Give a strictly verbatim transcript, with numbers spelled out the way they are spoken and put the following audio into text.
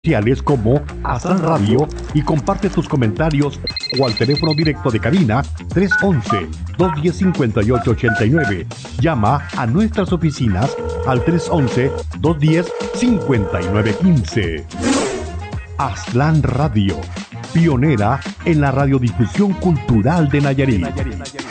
sociales como Aztlán Radio y comparte tus comentarios o al teléfono directo de cabina tres once, dos diez, cincuenta y ocho ochenta y nueve. Llama a nuestras oficinas al tres once, dos diez, cincuenta y nueve quince. Aztlán Radio, pionera en la radiodifusión cultural de Nayarit.